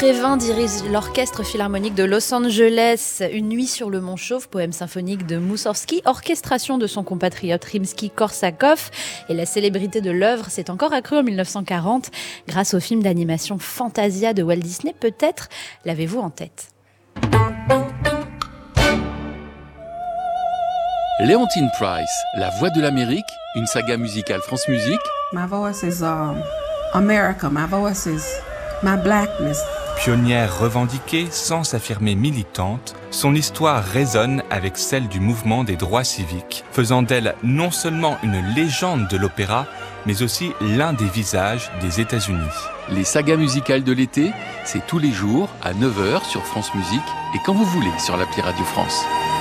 Prévin dirige l'Orchestre Philharmonique de Los Angeles. Une nuit sur le Mont Chauve, poème symphonique de Moussorgsky, orchestration de son compatriote Rimsky-Korsakov. Et la célébrité de l'œuvre s'est encore accrue en 1940 grâce au film d'animation Fantasia de Walt Disney. Peut-être l'avez-vous en tête. Leontyne Price, La Voix de l'Amérique, une saga musicale France Musique. My voice is America, my voice is my blackness. Pionnière revendiquée sans s'affirmer militante, son histoire résonne avec celle du mouvement des droits civiques, faisant d'elle non seulement une légende de l'opéra, mais aussi l'un des visages des États-Unis. Les sagas musicales de l'été, c'est tous les jours à 9h sur France Musique et quand vous voulez sur l'appli Radio France.